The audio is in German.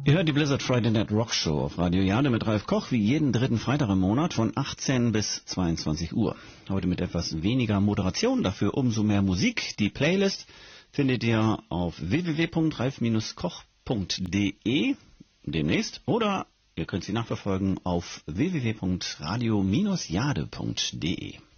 Ihr hört die Blizzard Friday Night Rock Show auf Radio Jade mit Ralf Koch, wie jeden dritten Freitag im Monat von 18 bis 22 Uhr. Heute mit etwas weniger Moderation, dafür umso mehr Musik. Die Playlist findet ihr auf www.ralf-koch.de demnächst oder ihr könnt sie nachverfolgen auf www.radio-jade.de.